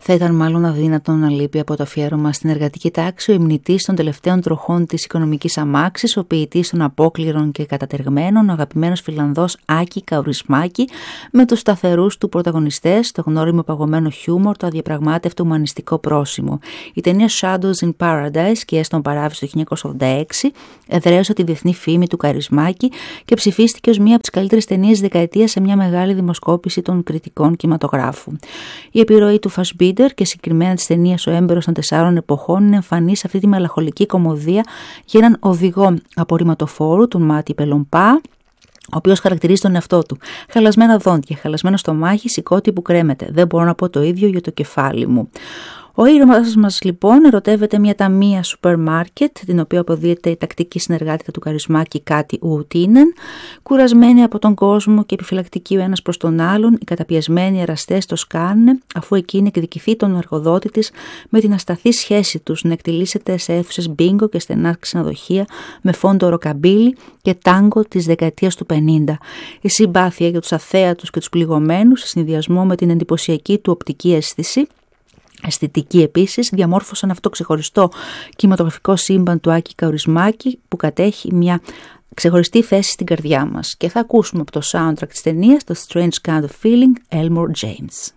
Θα ήταν μάλλον αδύνατο να λείπει από το αφιέρωμα στην εργατική τάξη ο υμνητής των τελευταίων τροχών της οικονομικής αμάξης, ο ποιητής των απόκληρων και κατατεργμένων, ο αγαπημένος Φιλανδός Άκη Καουρισμάκη, με τους σταθερούς του πρωταγωνιστές, το γνώριμο παγωμένο χιούμορ, το αδιαπραγμάτευτο ουμανιστικό πρόσημο. Η ταινία Shadows in Paradise, και στον Παράδεισο του 1986, εδραίωσε τη διεθνή φήμη του Καρισμάκη και ψηφίστηκε ως μία από τις καλύτερες ταινίες δεκαετίας σε μια μεγάλη δημοσκόπηση των κριτικών κινηματογράφου. Η επιρροή του Fassbinder και συγκεκριμένα της ταινίας Ο Έμπειρος των 4 εποχών είναι εμφανή σε αυτή τη μελαγχολική κωμωδία για έναν οδηγό απορριμματοφόρου, τον Μάτι Πελομπά, ο οποίος χαρακτηρίζει τον εαυτό του. Χαλασμένα δόντια, χαλασμένο στομάχι, σηκώτη που κρέμεται. Δεν μπορώ να πω το ίδιο για το κεφάλι μου. Ο ήρωας μας λοιπόν ερωτεύεται μια ταμεία σούπερ μάρκετ, την οποία αποδίδεται η τακτική συνεργάτητα του Καρισμάκη Κάτι Ουουτίνεν. Κουρασμένοι από τον κόσμο και επιφυλακτικοί ο ένας προς τον άλλον, οι καταπιεσμένοι εραστές το σκάνε, αφού εκείνη εκδικηθεί τον εργοδότη της με την ασταθή σχέση τους να εκτιλήσεται σε αίθουσες μπίνγκο και στενά ξενοδοχεία με φόντο ροκαμπίλι και τάγκο της δεκαετίας του 50. Η συμπάθεια για τους αθέατους και τους πληγωμένους, σε συνδυασμό με την εντυπωσιακή του οπτική αίσθηση, αισθητική επίσης, διαμόρφωσαν αυτό το ξεχωριστό κινηματογραφικό σύμπαν του Άκη Καουρισμάκη, που κατέχει μια ξεχωριστή θέση στην καρδιά μας. Και θα ακούσουμε από το soundtrack της ταινίας το Strange Kind of Feeling, Elmore James.